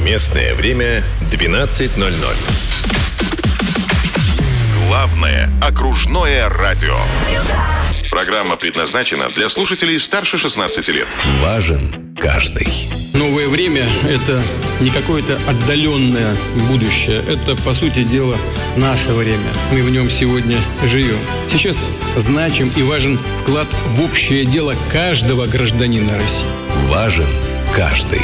Местное время 12:00. Главное окружное радио. Программа предназначена для слушателей старше 16 лет. Важен каждый. Новое время – это не какое-то отдаленное будущее. Это, по сути дела, наше время. Мы в нем сегодня живем. Сейчас значим и важен вклад в общее дело каждого гражданина России. Важен каждый.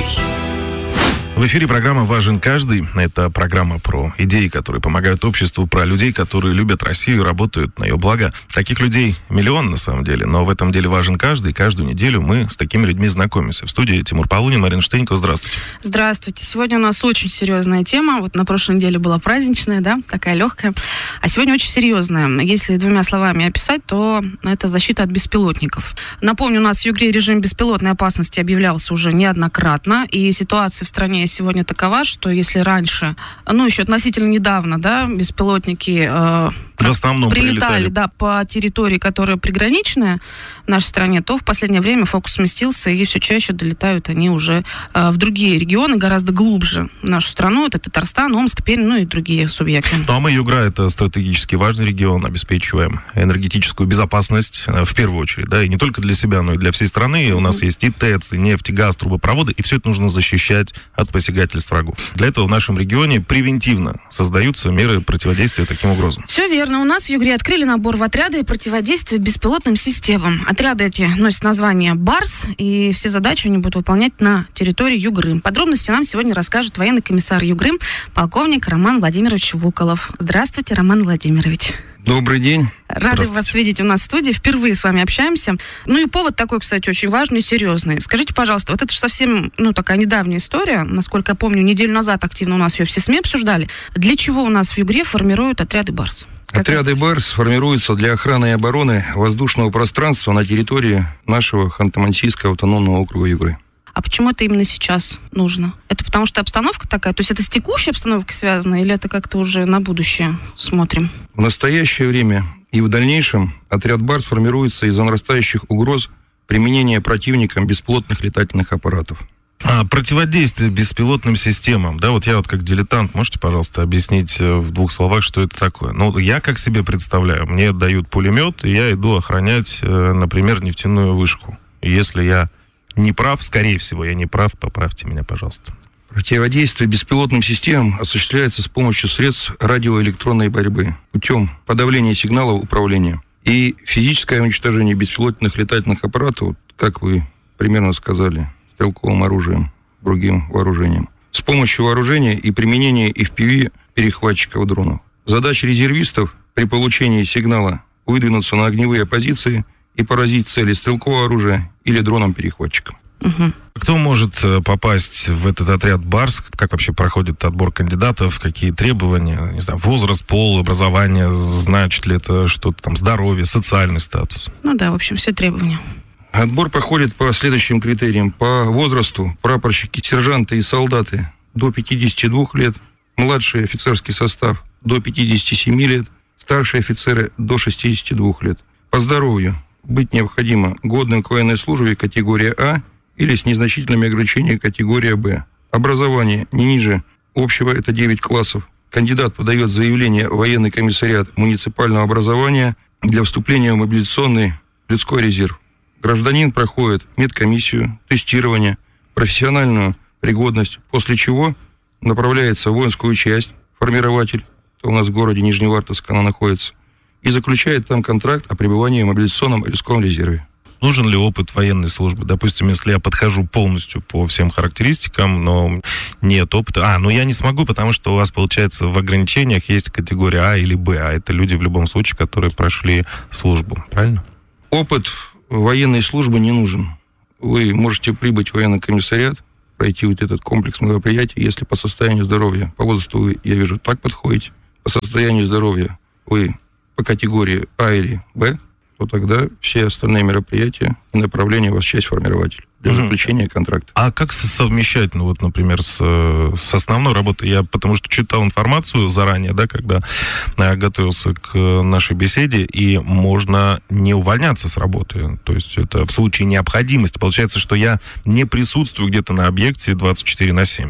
В эфире программа «Важен каждый». Это программа про идеи, которые помогают обществу, про людей, которые любят Россию, работают на ее благо. Таких людей миллион, на самом деле, но в этом деле важен каждый. Каждую неделю мы с такими людьми знакомимся. В студии Тимур Полунин, Марина Штейникова. Здравствуйте. Здравствуйте. Сегодня у нас очень серьезная тема. Вот на прошлой неделе была праздничная, да, такая легкая. А сегодня очень серьезная. Если двумя словами описать, то это защита от беспилотников. Напомню, у нас в Югре режим беспилотной опасности объявлялся уже неоднократно, и ситуация в стране сегодня такова, что если раньше, еще относительно недавно, да, беспилотники в основном прилетали, да, по территории, которая приграничная в нашей стране, то в последнее время фокус сместился, и все чаще долетают они уже в другие регионы, гораздо глубже в нашу страну. Это Татарстан, Омск, Пермь, и другие субъекты. Ну, а мы, Югра, это стратегически важный регион, обеспечиваем энергетическую безопасность в первую очередь, да, и не только для себя, но и для всей страны. И у нас есть и ТЭЦ, и нефть, и газ, трубопроводы, и все это нужно защищать от посягательств врагов. Для этого в нашем регионе превентивно создаются меры противодействия таким угрозам. Все верно. У нас в Югре открыли набор в отряды противодействия беспилотным системам. Отряды эти носят название «Барс», и все задачи они будут выполнять на территории Югры. Подробности нам сегодня расскажет военный комиссар Югры, полковник Роман Владимирович Вуколов. Здравствуйте, Роман Владимирович. Добрый день. Рады вас видеть у нас в студии. Впервые с вами общаемся. И повод такой, кстати, очень важный и серьезный. Скажите, пожалуйста, вот это же совсем, такая недавняя история. Насколько я помню, неделю назад активно у нас ее все СМИ обсуждали. Для чего у нас в Югре формируют отряды «Барс»? Отряды «Барс» формируются для охраны и обороны воздушного пространства на территории нашего Ханты-Мансийского автономного округа Югры. А почему это именно сейчас нужно? Это потому что обстановка такая? То есть это с текущей обстановкой связано, или это как-то уже на будущее смотрим? В настоящее время и в дальнейшем отряд «Барс» формируется из-за нарастающих угроз применения противником беспилотных летательных аппаратов. Противодействие беспилотным системам. Да, вот я как дилетант, можете, пожалуйста, объяснить в двух словах, что это такое? Я как себе представляю, мне дают пулемет, и я иду охранять, например, нефтяную вышку. И если я не прав, скорее всего, я не прав, поправьте меня, пожалуйста. Противодействие беспилотным системам осуществляется с помощью средств радиоэлектронной борьбы, путем подавления сигналов управления и физическое уничтожение беспилотных летательных аппаратов, как вы примерно сказали, стрелковым оружием, другим вооружением, с помощью вооружения и применения FPV-перехватчиков дронов. Задача резервистов при получении сигнала выдвинуться на огневые позиции и поразить цели стрелкового оружия или дроном-перехватчиком. Угу. Кто может попасть в этот отряд «Барс»? Как вообще проходит отбор кандидатов? Какие требования? Не знаю, возраст, пол, образование? Значит ли это что-то там, здоровье, социальный статус? В общем, все требования. Отбор проходит по следующим критериям. По возрасту прапорщики, сержанты и солдаты до 52 лет, младший офицерский состав до 57 лет, старшие офицеры до 62 лет. По здоровью быть необходимо годным к военной службе категория А или с незначительными ограничениями категория Б. Образование не ниже общего, это 9 классов. Кандидат подает заявление в военный комиссариат муниципального образования для вступления в мобилизационный людской резерв. Гражданин проходит медкомиссию, тестирование, профессиональную пригодность, после чего направляется в воинскую часть, формирователь, это у нас в городе Нижневартовск она находится, и заключает там контракт о пребывании в мобилизационном людском резерве. Нужен ли опыт военной службы? Допустим, если я подхожу полностью по всем характеристикам, но нет опыта. Я не смогу, потому что у вас, получается, в ограничениях есть категория А или Б, а это люди в любом случае, которые прошли службу, правильно? Опыт военной службы не нужен. Вы можете прибыть в военный комиссариат, пройти вот этот комплекс мероприятий, если по состоянию здоровья, по возрасту вы, я вижу, так подходите, по состоянию здоровья вы по категории А или Б, то тогда все остальные мероприятия и направления вас часть формирователь для заключения контракта. А как совмещать, например, с основной работой? Я потому что читал информацию заранее, да, когда готовился к нашей беседе, и можно не увольняться с работы. То есть это в случае необходимости. Получается, что я не присутствую где-то на объекте 24/7.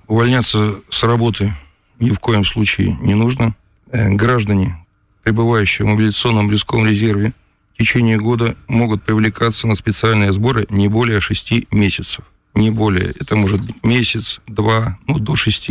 увольняться с работы ни в коем случае не нужно. Граждане, пребывающие в мобилизационном близком резерве, в течение года могут привлекаться на специальные сборы не более 6 месяцев. Не более. Это может быть месяц, 2, до 6.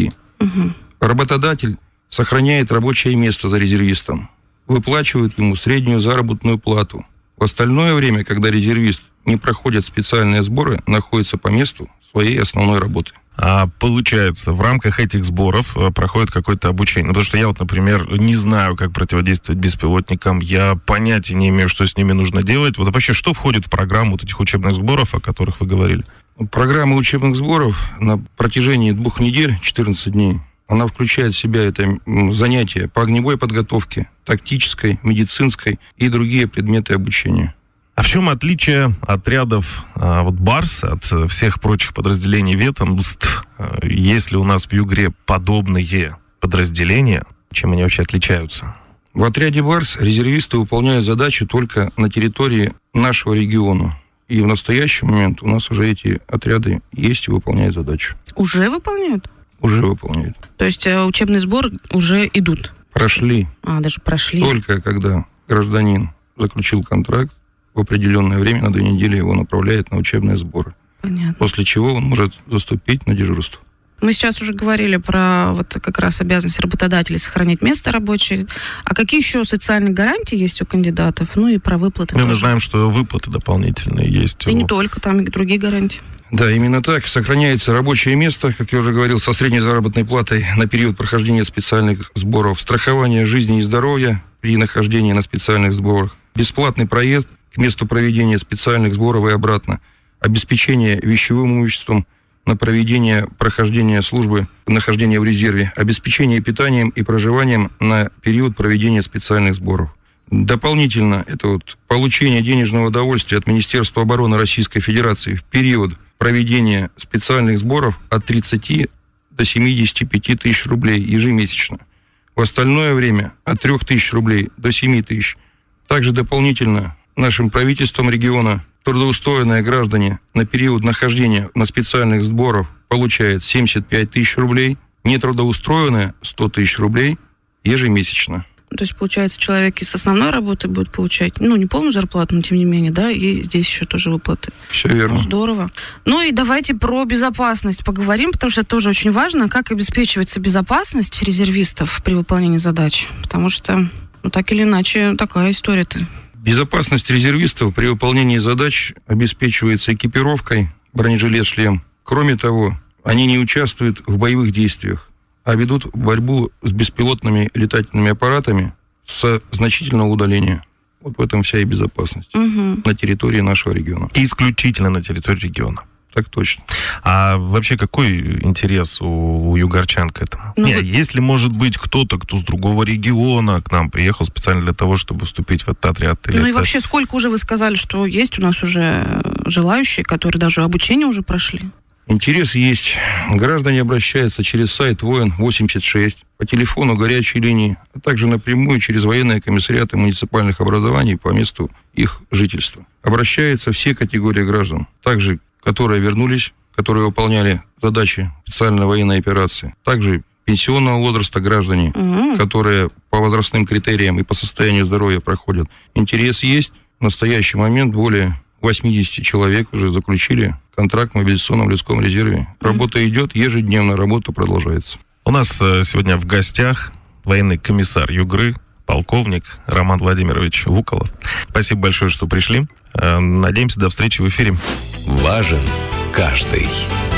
Работодатель сохраняет рабочее место за резервистом, выплачивает ему среднюю заработную плату. В остальное время, когда резервист не проходит специальные сборы, находится по месту своей основной работы. А получается, в рамках этих сборов проходит какое-то обучение? Потому что я например, не знаю, как противодействовать беспилотникам, я понятия не имею, что с ними нужно делать. Вообще, что входит в программу этих учебных сборов, о которых вы говорили? Программа учебных сборов на протяжении 2 недель, 14 дней, она включает в себя это занятия по огневой подготовке, тактической, медицинской и другие предметы обучения. А в чем отличие отрядов БАРС от всех прочих подразделений ведомств? Есть ли у нас в Югре подобные подразделения? Чем они вообще отличаются? В отряде БАРС резервисты выполняют задачи только на территории нашего региона. И в настоящий момент у нас уже эти отряды есть и выполняют задачу. Уже выполняют? Уже выполняют. То есть учебный сбор уже идут? Прошли. Даже прошли. Только когда гражданин заключил контракт, в определенное время, на 2 недели его направляют на учебные сборы. Понятно. После чего он может заступить на дежурство. Мы сейчас уже говорили про как раз обязанность работодателей сохранять место рабочее. А какие еще социальные гарантии есть у кандидатов? И про выплаты. Мы знаем, что выплаты дополнительные есть. И не только, там и другие гарантии. Да, именно так. Сохраняется рабочее место, как я уже говорил, со средней заработной платой на период прохождения специальных сборов, страхование жизни и здоровья при нахождении на специальных сборах, бесплатный проезд к месту проведения специальных сборов и обратно, обеспечение вещевым имуществом на проведение прохождения службы, нахождения в резерве, обеспечение питанием и проживанием на период проведения специальных сборов. Дополнительно это получение денежного удовольствия от Министерства обороны Российской Федерации в период проведения специальных сборов от 30 до 75 тысяч рублей ежемесячно. В остальное время от 3 тысяч рублей до 7 тысяч. Также дополнительно нашим правительством региона трудоустроенные граждане на период нахождения на специальных сборах получают 75 тысяч рублей, нетрудоустроенные 100 тысяч рублей ежемесячно. То есть, получается, человек из основной работы будет получать, не полную зарплату, но тем не менее, да, и здесь еще тоже выплаты. Все верно. Здорово. И давайте про безопасность поговорим, потому что это тоже очень важно, как обеспечивается безопасность резервистов при выполнении задач, потому что, так или иначе, такая история-то. Безопасность резервистов при выполнении задач обеспечивается экипировкой, бронежилет, шлем. Кроме того, они не участвуют в боевых действиях, а ведут борьбу с беспилотными летательными аппаратами со значительного удаления. В этом вся и безопасность на территории нашего региона. Исключительно на территории региона. Так точно. А вообще какой интерес у югорчан к этому? Если, может быть, кто-то, кто с другого региона к нам приехал специально для того, чтобы вступить в этот отряд? И вообще, сколько уже вы сказали, что есть у нас уже желающие, которые даже обучение уже прошли? Интерес есть. Граждане обращаются через сайт ВОИН-86, по телефону горячей линии, а также напрямую через военные комиссариаты муниципальных образований по месту их жительства. Обращаются все категории граждан, также которые вернулись, которые выполняли задачи специальной военной операции, также пенсионного возраста граждане, которые по возрастным критериям и по состоянию здоровья проходят. Интерес есть. В настоящий момент более 80 человек уже заключили контракт в мобилизационном людском резерве. Работа идет, ежедневно работа продолжается. У нас сегодня в гостях военный комиссар Югры, полковник Роман Владимирович Вуколов. Спасибо большое, что пришли. Надеемся, до встречи в эфире. Важен каждый.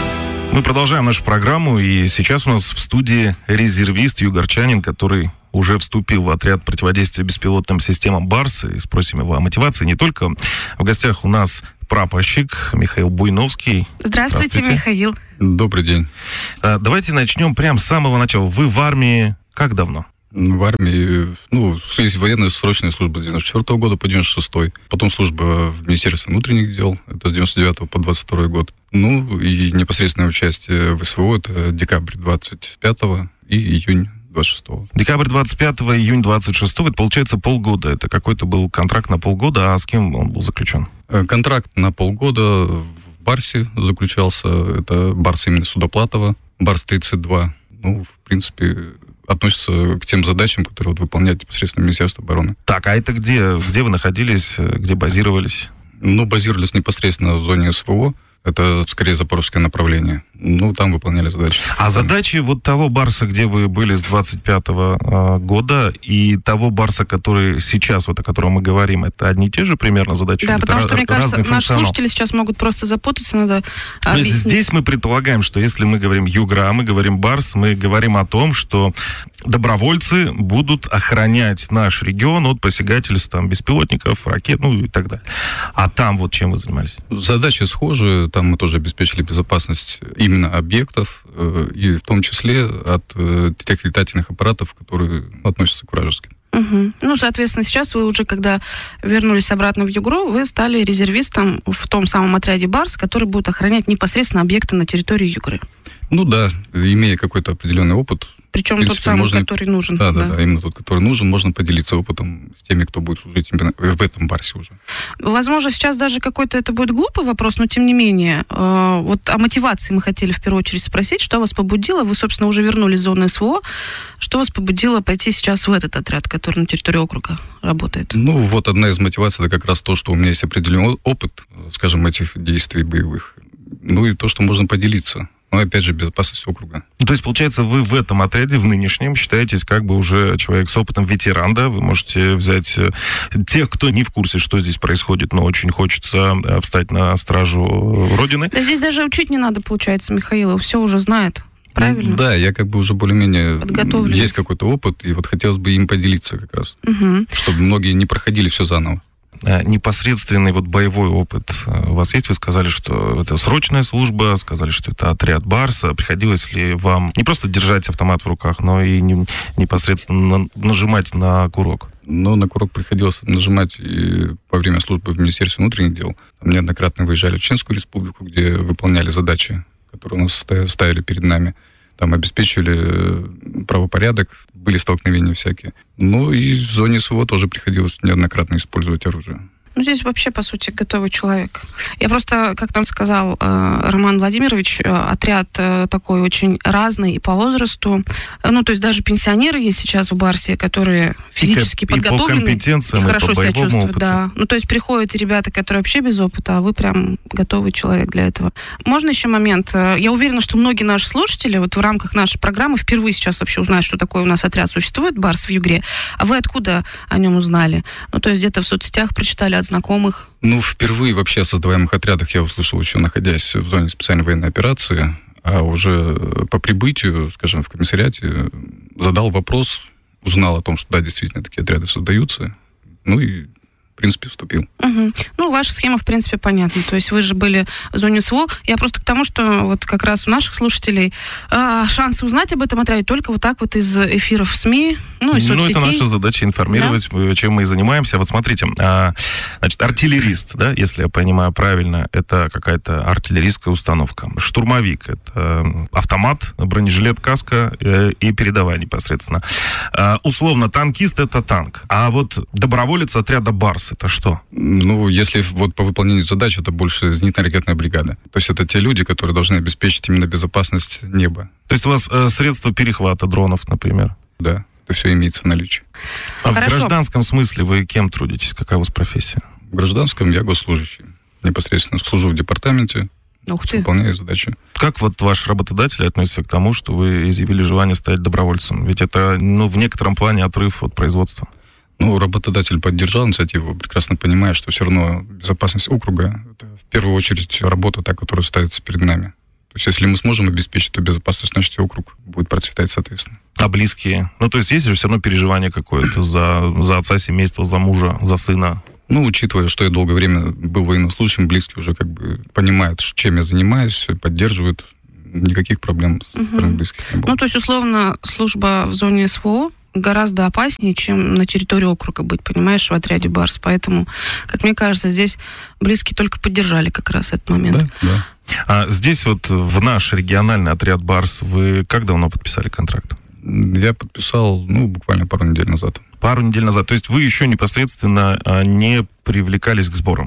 Мы продолжаем нашу программу, и сейчас у нас в студии резервист, югорчанин, который уже вступил в отряд противодействия беспилотным системам БАРС, и спросим его о мотивации. Не только. В гостях у нас прапорщик Михаил Буйновский. Здравствуйте, Михаил. Добрый день. Давайте начнем прямо с самого начала. Вы в армии как давно? В армии, есть военная срочная служба с 94 года по 96. Потом служба в Министерстве внутренних дел, это с 99 по 22 год. И непосредственное участие в СВО, это декабрь 25 и июнь 26. Декабрь 25, июнь 26, это получается полгода. Это какой-то был контракт на полгода, а с кем он был заключен? Контракт на полгода в БАРСе заключался, это БАРС имени Судоплатова. Барс-32. Ну, в принципе, относится к тем задачам, которые вот выполняет непосредственно Министерство обороны. Так, а это где вы находились, где базировались? Ну, базировались непосредственно в зоне СВО. Это, скорее, запорожское направление. Ну, там выполняли задачи. А задачи вот того Барса, где вы были с 25-го года, и того Барса, который сейчас, вот о котором мы говорим, это одни и те же примерно задачи? Да, или потому это что, мне кажется, разный наши функционал? слушатели сейчас могут просто запутаться, надо То есть объяснить. здесь мы предполагаем, что если мы говорим Югра, мы говорим Барс, мы говорим о том, что добровольцы будут охранять наш регион от посягательств там, беспилотников, ракет, ну и так далее. А там вот чем вы занимались? Задачи схожи. Там мы тоже обеспечили безопасность именно объектов, и в том числе от тех летательных аппаратов, которые относятся к вражеским. Угу. Ну, соответственно, сейчас вы уже, когда вернулись обратно в Югру, вы стали резервистом в том самом отряде Барс, который будет охранять непосредственно объекты на территории Югры. Ну да, имея какой-то определенный опыт. Причем В принципе, тот самый, можно... который нужен. Да, именно тот, который нужен. Можно поделиться опытом с теми, кто будет служить именно в этом Барсе уже. Возможно, сейчас даже какой-то это будет глупый вопрос, но тем не менее, вот о мотивации мы хотели в первую очередь спросить, что вас побудило, вы, собственно, уже вернулись в зону СВО, что вас побудило пойти сейчас в этот отряд, который на территории округа работает? Ну, вот одна из мотиваций, это как раз то, что у меня есть определенный опыт, скажем, этих действий боевых. Ну и то, что можно поделиться. Но, опять же, безопасность округа. То есть, получается, вы в этом отряде, в нынешнем, считаетесь как бы уже человек с опытом, ветеран, да? Вы можете взять тех, кто не в курсе, что здесь происходит, но очень хочется встать на стражу Родины. Да здесь даже учить не надо, получается, Михаила, все уже знает. Правильно? Да, я как бы уже более-менее... Подготовлен. Есть какой-то опыт, и вот хотелось бы им поделиться как раз. Угу. Чтобы многие не проходили все заново. Непосредственный вот боевой опыт у вас есть? Вы сказали, что это срочная служба, сказали, что это отряд Барса. Приходилось ли вам не просто держать автомат в руках, но и непосредственно нажимать на курок? Но на курок приходилось нажимать и во время службы в Министерстве внутренних дел. Там неоднократно выезжали в Чеченскую республику, где выполняли задачи, которые у нас ставили перед нами. Там обеспечивали правопорядок, были столкновения всякие. Ну и в зоне СВО тоже приходилось неоднократно использовать оружие. Ну, здесь вообще, по сути, готовый человек. Я просто, как нам сказал Роман Владимирович, отряд такой очень разный и по возрасту. Ну, то есть даже пенсионеры есть сейчас в Барсе, которые физически подготовлены и по компетенциям, и и хорошо по себя боевому чувствуют. опыту. Да. Ну, то есть приходят ребята, которые вообще без опыта, а вы прям готовый человек для этого. Можно еще момент? Я уверена, что многие наши слушатели вот в рамках нашей программы впервые сейчас вообще узнают, что такое у нас отряд существует, Барс в Югре. А вы откуда о нем узнали? Ну, то есть где-то в соцсетях прочитали от знакомых? Ну, впервые вообще о создаваемых отрядах я услышал еще находясь в зоне специальной военной операции, а уже по прибытию, скажем, в комиссариате задал вопрос, узнал о том, что да, действительно такие отряды создаются, ну и в принципе, вступил. Угу. Ну, ваша схема, в принципе, понятна. То есть вы же были в зоне СВО. Я просто к тому, что вот как раз у наших слушателей шансы узнать об этом отряде только вот так вот из эфиров СМИ, ну, из соцсетей. Ну, это наша задача информировать, да? Чем мы и занимаемся. Вот смотрите, значит, артиллерист, да, если я понимаю правильно, это какая-то артиллерийская установка. Штурмовик — это автомат, бронежилет, каска и передовая непосредственно. Условно, танкист — это танк. А вот доброволец отряда «Барс» — это что? Ну, если вот по выполнению задач, это больше зенитно-ракетная бригада. То есть это те люди, которые должны обеспечить именно безопасность неба. То есть у вас средства перехвата дронов, например? Да, это все имеется в наличии. А Хорошо. в гражданском смысле вы кем трудитесь? Какая у вас профессия? В гражданском я госслужащий. Непосредственно служу в департаменте, Ух ты. выполняю задачи. Как вот ваш работодатель относится к тому, что вы изъявили желание стать добровольцем? Ведь это, ну, в некотором плане отрыв от производства. Ну, работодатель поддержал инициативу, прекрасно понимая, что все равно безопасность округа — это в первую очередь работа та, которая ставится перед нами. То есть если мы сможем обеспечить эту безопасность, значит, округ будет процветать соответственно. А близкие? Ну, то есть есть же все равно переживание какое-то за отца семейства, за мужа, за сына? Ну, учитывая, что я долгое время был военнослужащим, близкие уже как бы понимают, чем я занимаюсь, поддерживают. Никаких проблем со стороны близких не было. Ну, то есть, условно, служба в зоне СВО гораздо опаснее, чем на территории округа быть, понимаешь, в отряде «Барс». Поэтому, как мне кажется, здесь близкие только поддержали как раз этот момент. Да, да. А здесь вот в наш региональный отряд «Барс» вы как давно подписали контракт? Я подписал, буквально пару недель назад. Пару недель назад. То есть вы еще непосредственно не привлекались к сборам?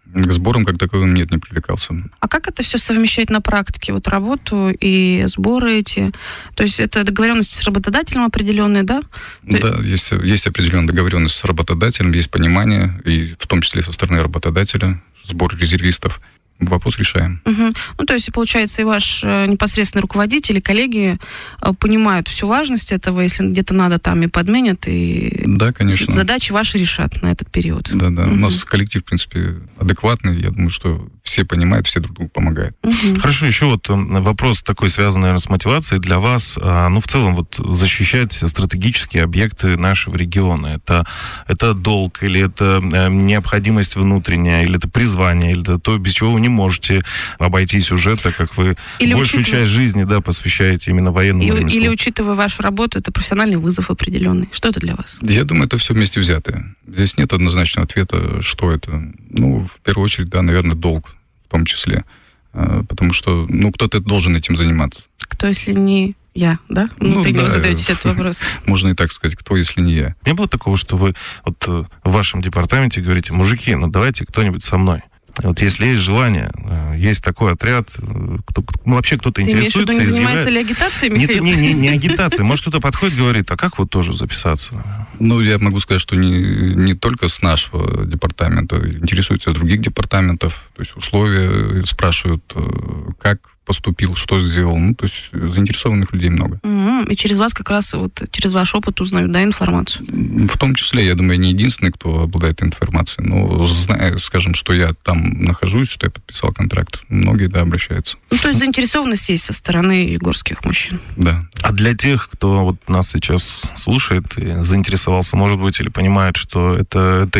К сборам как таковым нет, не привлекался. А как это все совмещать на практике? Вот работу и сборы эти? То есть это договоренности с работодателем определенные, да? Да, есть определенная договоренность с работодателем, есть понимание, и в том числе со стороны работодателя, сбор резервистов. Вопрос решаем. Угу. Ну, то есть, получается, и ваш непосредственный руководитель, и коллеги понимают всю важность этого, если где-то надо, там и подменят, и да, конечно. Задачи ваши решат на этот период. Да. У нас коллектив, в принципе, адекватный. Я думаю, что все понимают, все друг другу помогают. Хорошо, еще вот вопрос такой, связанный, наверное, с мотивацией для вас. В целом, вот защищать стратегические объекты нашего региона. Это долг, или это необходимость внутренняя, или это призвание, или это то, без чего вы не можете обойти сюжет, так как вы большую часть жизни, посвящаете именно военному ремеслу. Или, учитывая вашу работу, это профессиональный вызов определенный. Что это для вас? Я думаю, это все вместе взятое. Здесь нет однозначного ответа, что это. В первую очередь, наверное, долг в том числе. Потому что, кто-то должен этим заниматься. Кто, если не я, да? Внутренне вы задаете этот вопрос. Можно и так сказать, кто, если не я. Не было такого, что вы в вашем департаменте говорите: мужики, давайте кто-нибудь со мной. Вот если есть желание, есть такой отряд, вообще кто-то интересуется. Ты имеешь в виду, не занимается ли агитацией, Михаил? Не агитацией. Может, кто-то подходит и говорит: а как вот тоже записаться? Я могу сказать, что не только с нашего департамента, интересуются других департаментов, то есть условия спрашивают, как поступил, что сделал. То есть заинтересованных людей много. И через вас как раз, через ваш опыт узнают, информацию? В том числе, я думаю, не единственный, кто обладает информацией, но зная, скажем, что я там нахожусь, что я подписал контракт, многие, обращаются. То есть заинтересованность есть со стороны югорских мужчин? Да. А для тех, кто нас сейчас слушает и заинтересовался, может быть, или понимает, что это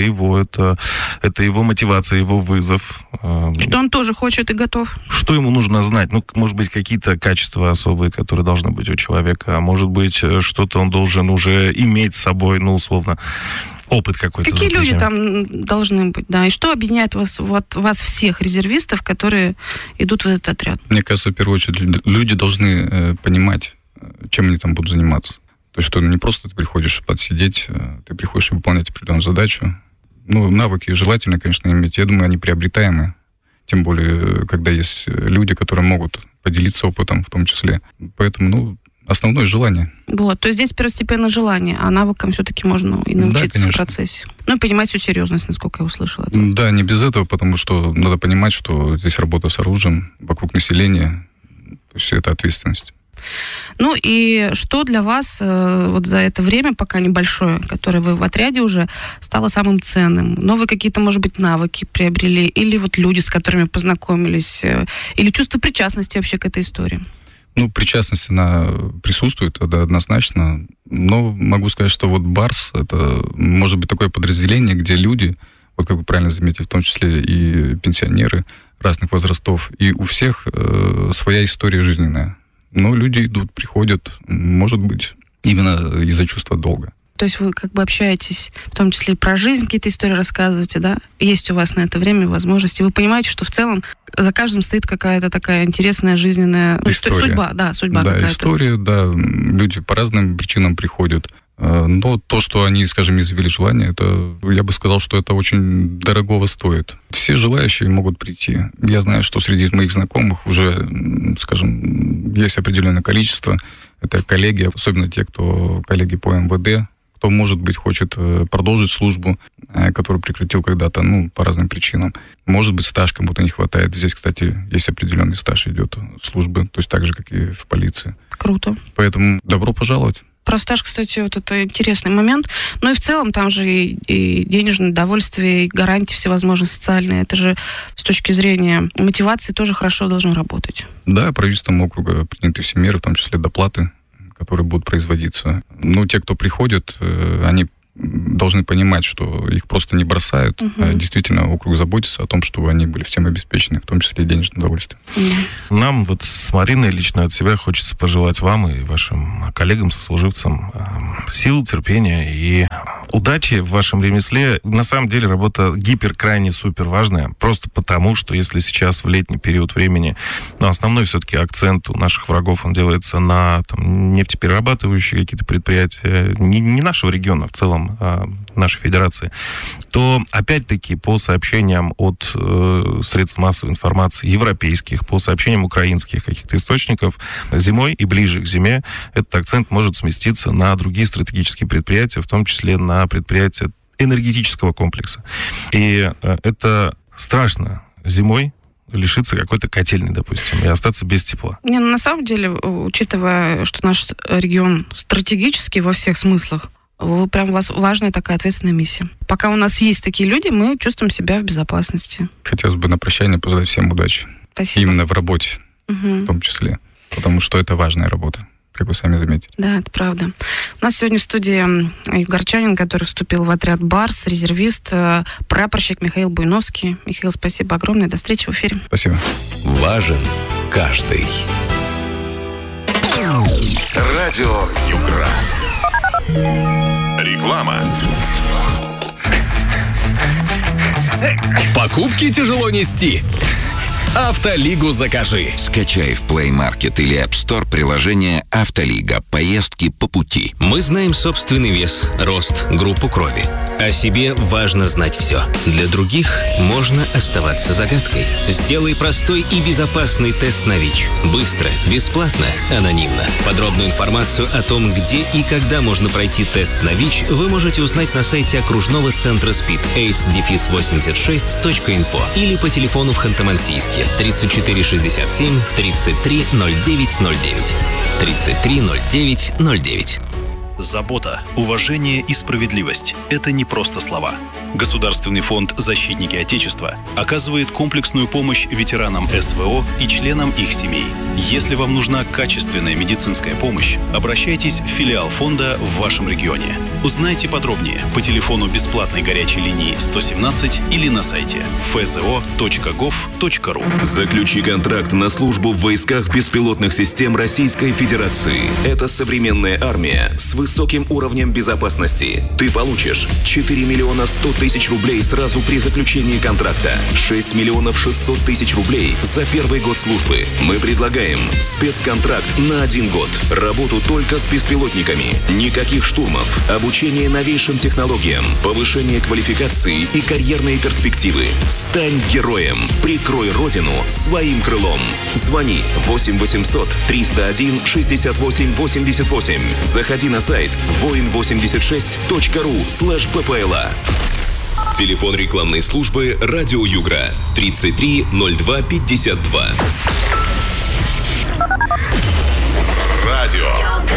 его мотивация, его вызов. Что он тоже хочет и готов. Что ему нужно знать? Может быть, какие-то качества особые, которые должны быть у человека, а может быть, что-то он должен уже иметь с собой, условно, опыт какой-то. Какие люди там должны быть, и что объединяет вас всех резервистов, которые идут в этот отряд? Мне кажется, в первую очередь, люди должны понимать, чем они там будут заниматься. То есть, что не просто ты приходишь подсидеть, ты приходишь выполнять определенную задачу. Навыки желательно, конечно, иметь. Я думаю, они приобретаемые. Тем более, когда есть люди, которые могут поделиться опытом в том числе. Поэтому, основное желание. То есть здесь первостепенно желание, а навыкам все-таки можно и научиться в процессе. И понимать всю серьезность, насколько я услышала. Да, не без этого, потому что надо понимать, что здесь работа с оружием, вокруг населения, то есть это ответственность. И что для вас за это время, пока небольшое, которое вы в отряде уже, стало самым ценным? Новые какие-то, может быть, навыки приобрели? Или люди, с которыми познакомились? Или чувство причастности вообще к этой истории? Причастность, она присутствует, это однозначно. Но могу сказать, что БАРС, это может быть такое подразделение, где люди, как вы правильно заметили, в том числе и пенсионеры разных возрастов, и у всех своя история жизненная. Но люди идут, приходят, может быть, именно из-за чувства долга. То есть вы общаетесь, в том числе и про жизнь, какие-то истории рассказываете, да? Есть у вас на это время возможности. Вы понимаете, что в целом за каждым стоит какая-то такая интересная жизненная история. Судьба какая-то. История, люди по разным причинам приходят. Но то, что они, скажем, изъявили желание, это, я бы сказал, что это очень дорогого стоит. Все желающие могут прийти. Я знаю, что среди моих знакомых уже, скажем, есть определенное количество. Это коллеги, особенно те, кто коллеги по МВД, кто, может быть, хочет продолжить службу, который прекратил когда-то, по разным причинам. Может быть, стаж кому-то не хватает. Здесь, кстати, есть определенный стаж идет службы, то есть так же, как и в полиции. Круто. Поэтому добро пожаловать. Про стаж, кстати, это интересный момент. И в целом там же и денежное довольствие, и гарантии всевозможные социальные. Это же с точки зрения мотивации тоже хорошо должно работать. Да, правительством округа приняты все меры, в том числе доплаты, которые будут производиться. Те, кто приходит, они должны понимать, что их просто не бросают, а действительно округ заботится о том, чтобы они были всем обеспечены, в том числе и денежное удовольствие. Нам с Мариной лично от себя хочется пожелать вам и вашим коллегам, сослуживцам сил, терпения и удачи в вашем ремесле. На самом деле работа крайне супер важная, просто потому, что если сейчас в летний период времени, основной все-таки акцент у наших врагов, он делается на нефтеперерабатывающие какие-то предприятия, не нашего региона, в целом нашей федерации, то, опять-таки, по сообщениям от средств массовой информации европейских, по сообщениям украинских каких-то источников, зимой и ближе к зиме этот акцент может сместиться на другие стратегические предприятия, в том числе на предприятия энергетического комплекса. И это страшно зимой лишиться какой-то котельной, допустим, и остаться без тепла. На самом деле, учитывая, что наш регион стратегический во всех смыслах, у вас важная такая ответственная миссия. Пока у нас есть такие люди, мы чувствуем себя в безопасности. Хотелось бы на прощание пожелать всем удачи. Спасибо. Именно в работе, в том числе. Потому что это важная работа, как вы сами заметили. Да, это правда. У нас сегодня в студии югорчанин, который вступил в отряд «Барс», резервист, прапорщик Михаил Буйновский. Михаил, спасибо огромное. До встречи в эфире. Спасибо. Важен каждый. Радио Югра. Реклама. Покупки тяжело нести. Автолигу закажи. Скачай в Play Market или App Store приложение «Автолига». Поездки по пути. Мы знаем собственный вес, рост, группу крови. О себе важно знать все. Для других можно оставаться загадкой. Сделай простой и безопасный тест на ВИЧ. Быстро, бесплатно, анонимно. Подробную информацию о том, где и когда можно пройти тест на ВИЧ, вы можете узнать на сайте окружного центра СПИД aids-86.info или по телефону в Ханты-Мансийске 3467 330909. 330909. Забота, уважение и справедливость – это не просто слова. Государственный фонд «Защитники Отечества» оказывает комплексную помощь ветеранам СВО и членам их семей. Если вам нужна качественная медицинская помощь, обращайтесь в филиал фонда в вашем регионе. Узнайте подробнее по телефону бесплатной горячей линии 117 или на сайте fzo.gov.ru. Заключи контракт на службу в войсках беспилотных систем Российской Федерации. Это современная армия с высоким уровнем безопасности. Ты получишь 4 миллиона 100 тысяч рублей сразу при заключении контракта, 6 миллионов 600 тысяч рублей за первый год службы. Мы предлагаем спецконтракт на 1 год, работу только с беспилотниками, никаких штурмов, обучение новейшим технологиям, повышение квалификации и карьерные перспективы. Стань героем, прикрой родину своим крылом. Звони 8 800 301 68 88. Заходи на сайт voin86.ru/ppla. Телефон рекламной службы «Радио Югра» 33 02 52. Радио